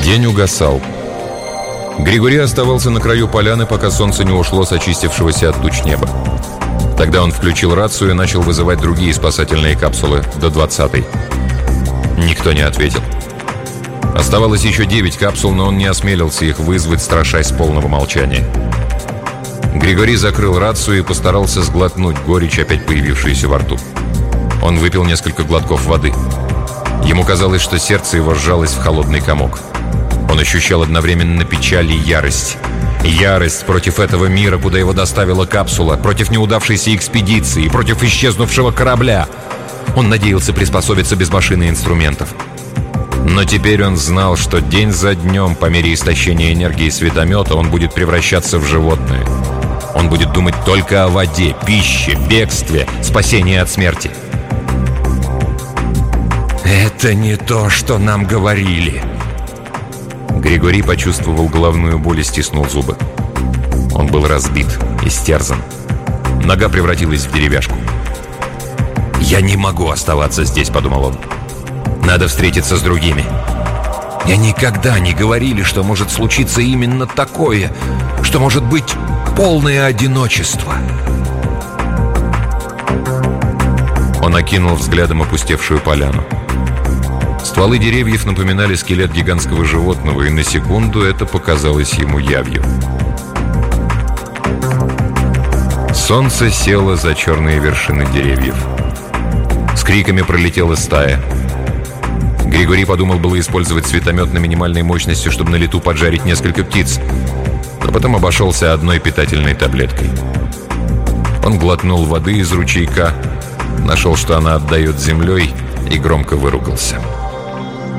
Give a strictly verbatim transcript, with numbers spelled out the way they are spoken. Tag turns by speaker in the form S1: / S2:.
S1: День угасал. Григорий оставался на краю поляны, пока солнце не ушло с очистившегося от туч неба. Тогда он включил рацию и начал вызывать другие спасательные капсулы до двадцатой. Никто не ответил. Оставалось еще девять капсул, но он не осмелился их вызвать, страшась полного молчания. Григорий закрыл рацию и постарался сглотнуть горечь, опять появившуюся во рту. Он выпил несколько глотков воды. Ему казалось, что сердце его сжалось в холодный комок. Он ощущал одновременно печаль и ярость. Ярость против этого мира, куда его доставила капсула, против неудавшейся экспедиции, против исчезнувшего корабля. Он надеялся приспособиться без машины и инструментов. Но теперь он знал, что день за днем, по мере истощения энергии светомета, он будет превращаться в животное. Он будет думать только о воде, пище, бегстве, спасении от смерти. «Это не то, что нам говорили!» Григорий почувствовал головную боль и стиснул зубы. Он был разбит, истерзан. Нога превратилась в деревяшку. «Я не могу оставаться здесь», — подумал он. «Надо встретиться с другими. Мне никогда не говорили, что может случиться именно такое, что может быть полное одиночество». Он окинул взглядом опустевшую поляну. Стволы деревьев напоминали скелет гигантского животного, и на секунду это показалось ему явью. Солнце село за черные вершины деревьев. С криками пролетела стая. Григорий подумал было использовать светомет на минимальной мощности, чтобы на лету поджарить несколько птиц, но потом обошелся одной питательной таблеткой. Он глотнул воды из ручейка, нашел, что она отдает землей, и громко выругался.